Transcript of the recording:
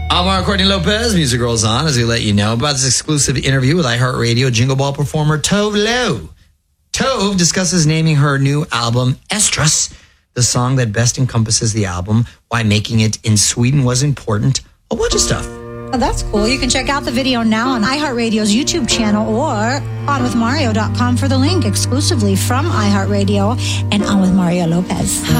I'm Courtney Lopez. Music rolls on as we let you know about this exclusive interview with iHeartRadio Jingle Ball performer Tove Lo. Tove discusses naming her new album Estrus, the song that best encompasses the album, why making it in Sweden was important, a bunch of stuff. Oh, that's cool. You can check out the video now on iHeartRadio's YouTube channel or onwithmario.com for the link exclusively from iHeartRadio and On With Mario Lopez.